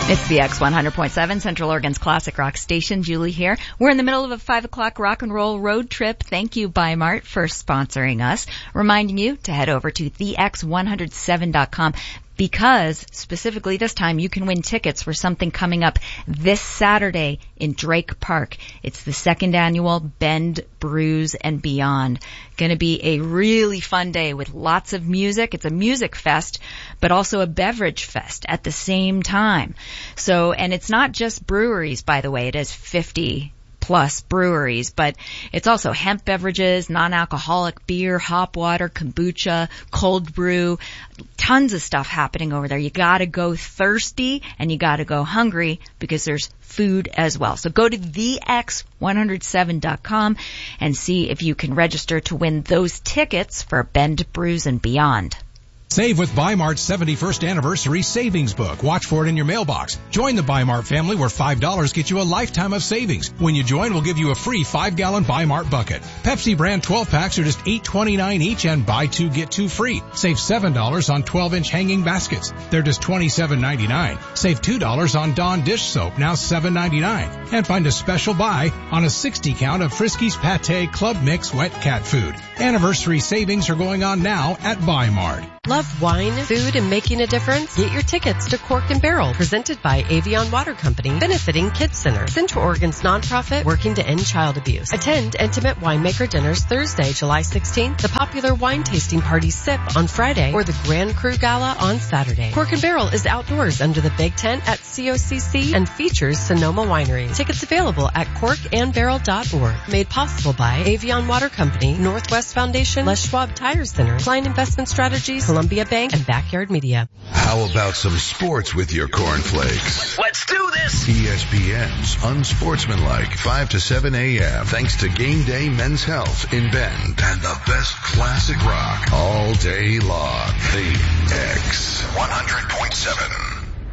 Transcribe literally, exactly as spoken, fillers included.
It's the X one hundred point seven, Central Oregon's classic rock station. Julie here. We're in the middle of a five o'clock rock and roll road trip. Thank you, Bi-Mart, for sponsoring us. Reminding you to head over to the x one oh seven dot com because specifically this time you can win tickets for something coming up this Saturday in Drake Park. It's the second annual Bend, Brews, and Beyond. Going to be a really fun day with lots of music. It's a music fest, but also a beverage fest at the same time. So, and it's not just breweries, by the way. It is fifty plus breweries, but it's also hemp beverages, non-alcoholic beer, hop water, kombucha, cold brew, tons of stuff happening over there. You gotta go thirsty and you gotta go hungry because there's food as well. So go to the x one oh seven dot com and see if you can register to win those tickets for Bend, Brews, and Beyond. Save with Bi-Mart's seventy-first anniversary savings book. Watch for it in your mailbox. Join the Bi-Mart family where five dollars gets you a lifetime of savings. When you join, we'll give you a free five gallon Bi-Mart bucket. Pepsi brand twelve packs are just eight twenty-nine each and buy two, get two free. Save seven dollars on twelve inch hanging baskets. They're just twenty-seven ninety-nine. Save two dollars on Dawn dish soap, now seven ninety-nine. And find a special buy on a sixty count of Friskies Pâté Club Mix wet cat food. Anniversary savings are going on now at Bi-Mart. Love wine, food, and making a difference? Get your tickets to Cork and Barrel, presented by Avion Water Company, benefiting Kids Center, Central Oregon's nonprofit working to end child abuse. Attend intimate winemaker dinners Thursday, July sixteenth, the popular wine tasting party Sip on Friday, or the Grand Cru Gala on Saturday. Cork and Barrel is outdoors under the big tent at C O C C and features Sonoma Winery. Tickets available at cork and barrel dot org. Made possible by Avion Water Company, Northwest Foundation, Les Schwab Tire Center, Klein Investment Strategies, Columbia Bank, and Backyard Media. How about some sports with your cornflakes? Let's do this! E S P N's Unsportsmanlike, five to seven a.m. Thanks to Game Day Men's Health in Bend and the best classic rock all day long. The X one hundred point seven.